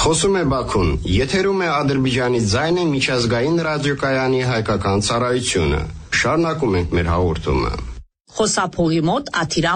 Խոսում է Բաքուն, եթերում է Ադրբեջանի ձայնը միջազգային ռադիոկայանի հայկական ծառայությունը։ Շարունակում ենք մեր հաղորդումը։ Խոսափողի մոտ Աթիրա